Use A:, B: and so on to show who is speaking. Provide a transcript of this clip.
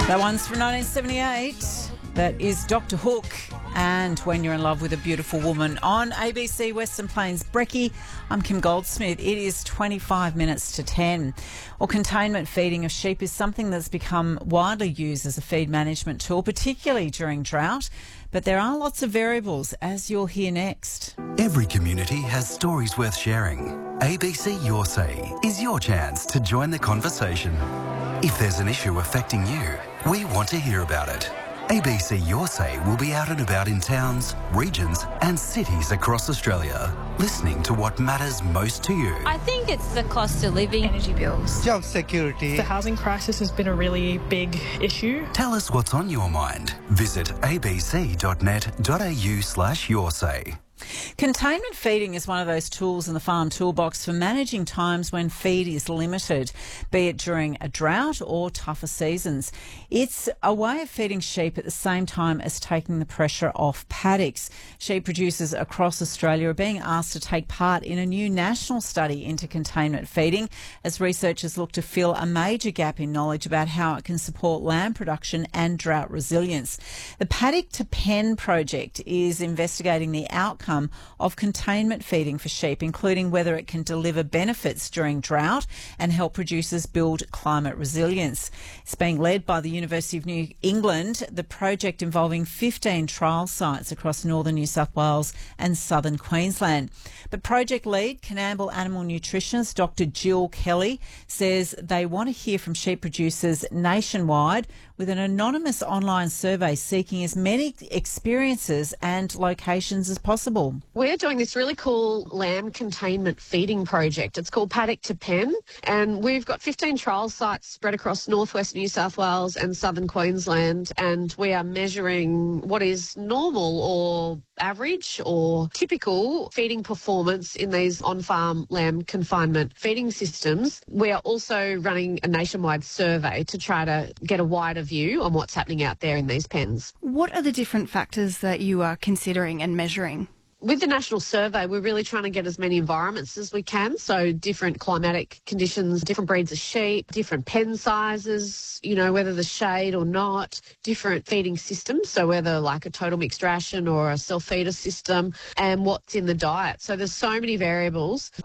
A: That one's from 1978. That is Dr. Hook and When You're in Love with a Beautiful Woman on ABC Western Plains Brekkie. I'm Kim Goldsmith. It is 25 minutes to 10. Well, containment feeding of sheep is something that's become widely used as a feed management tool, particularly during drought. But there are lots of variables, as you'll hear next.
B: Every community has stories worth sharing. ABC Your Say is your chance to join the conversation. If there's an issue affecting you, we want to hear about it. ABC Your Say will be out and about in towns, regions and cities across Australia, listening to what matters most to you.
C: I think it's the cost of living, energy bills,
D: job security.
E: The housing crisis has been a really big issue.
B: Tell us what's on your mind. Visit abc.net.au/yoursay.
A: Containment feeding is one of those tools in the farm toolbox for managing times when feed is limited, be it during a drought or tougher seasons. It's a way of feeding sheep at the same time as taking the pressure off paddocks. Sheep producers across Australia are being asked to take part in a new national study into containment feeding as researchers look to fill a major gap in knowledge about how it can support lamb production and drought resilience. The Paddock to Pen project is investigating the outcome of containment feeding for sheep, including whether it can deliver benefits during drought and help producers build climate resilience. It's being led by the University of New England, the project involving 15 trial sites across northern New South Wales and southern Queensland. The project lead, Coonamble Animal Nutritionist Dr. Jill Kelly, says they want to hear from sheep producers nationwide with an anonymous online survey seeking as many experiences and locations as possible.
F: We're doing this really cool lamb containment feeding project. It's called Paddock to Pen, and we've got 15 trial sites spread across northwest New South Wales and southern Queensland, and we are measuring what is normal or average or typical feeding performance in these on-farm lamb confinement feeding systems. We are also running a nationwide survey to try to get a wider view on what's happening out there in these pens.
G: What are the different factors that you are considering and measuring?
F: With the national survey, we're really trying to get as many environments as we can. So different climatic conditions, different breeds of sheep, different pen sizes, whether the shade or not, different feeding systems. So whether like a total mixed ration or a self-feeder system, and what's in the diet. So there's so many variables.